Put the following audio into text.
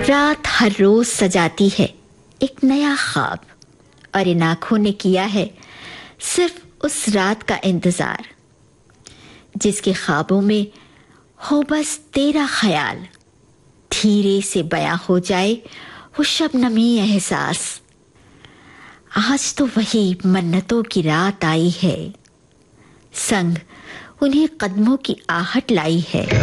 रात हर रोज सजाती है एक नया ख्वाब, और इन आंखों ने किया है सिर्फ उस रात का इंतजार जिसके ख्वाबों में हो बस तेरा ख्याल। धीरे से बयां हो जाए वो शबनमी एहसास। आज तो वही मन्नतों की रात आई है, संग उन्हीं कदमों की आहट लाई है।